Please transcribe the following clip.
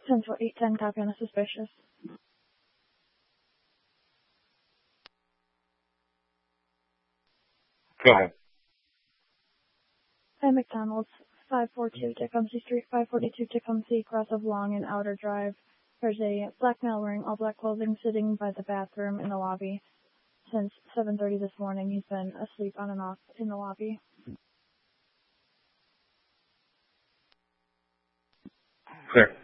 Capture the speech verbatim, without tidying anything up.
Central eight ten, copy on a suspicious. Go ahead. Hi, McDonald's, five forty-two Tecumseh Street, five forty-two Tecumseh, cross of Long and Outer Drive. There's a black male wearing all black clothing sitting by the bathroom in the lobby. Since seven thirty this morning, he's been asleep on and off in the lobby. Clear.